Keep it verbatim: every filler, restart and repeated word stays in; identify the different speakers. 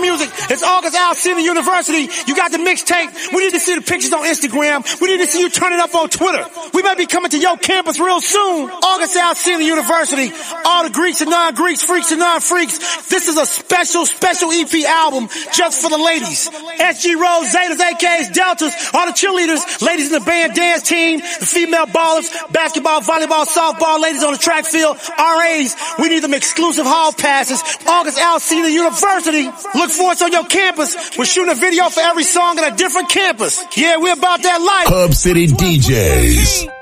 Speaker 1: music. It's August Alsina University. You got the mixtape. We need to see the pictures on Instagram. We need to see you turn it up on Twitter. We might be coming to your campus real soon. August Alsina University. All the Greeks and non-Greeks, freaks and non-freaks. This is a special, special E P album just for the ladies. S G Rose, Zetas, A Ks, Deltas, all the cheerleaders, ladies in the band, dance team, the female ballers, basketball, volleyball, softball, ladies on the track field, R As. We need them exclusive hall passes. August Alsina University. Look for us on your campus. We're shooting a video for every song at a different campus. Yeah, we're about that life.
Speaker 2: Club City D Js.